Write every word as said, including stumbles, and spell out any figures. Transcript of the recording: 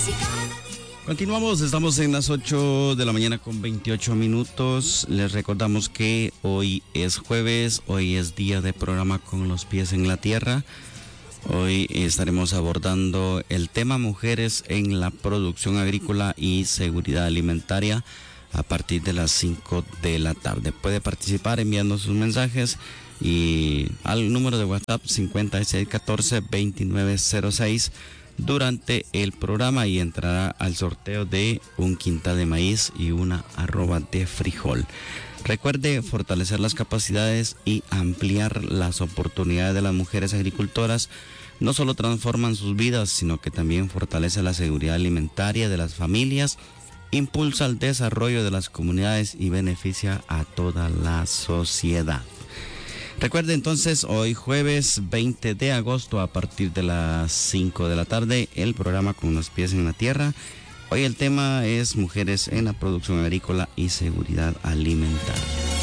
Continuamos, estamos en las ocho de la mañana con veintiocho minutos. Les recordamos que hoy es jueves, hoy es día de programa Con los Pies en la Tierra. Hoy estaremos abordando el tema mujeres en la producción agrícola y seguridad alimentaria a partir de las cinco de la tarde. Puede participar enviando sus mensajes y al número de WhatsApp cincuenta y seis catorce veintinueve cero seis durante el programa y entrará al sorteo de un quintal de maíz y una arroba de frijol. Recuerde fortalecer las capacidades y ampliar las oportunidades de las mujeres agricultoras. No solo transforman sus vidas, sino que también fortalece la seguridad alimentaria de las familias, impulsa el desarrollo de las comunidades y beneficia a toda la sociedad. Recuerde entonces, hoy jueves veinte de agosto a partir de las cinco de la tarde, el programa Con los Pies en la Tierra. Hoy el tema es mujeres en la producción agrícola y seguridad alimentaria.